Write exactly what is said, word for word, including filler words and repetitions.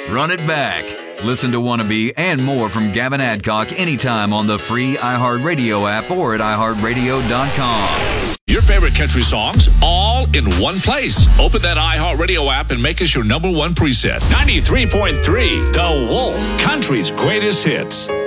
Run it back. Listen to Wannabe and more from Gavin Adcock anytime on the free iHeartRadio app or at i heart radio dot com. Your favorite country songs all in one place. Open that iHeartRadio app and make us your number one preset. ninety-three point three The Wolf, country's greatest hits.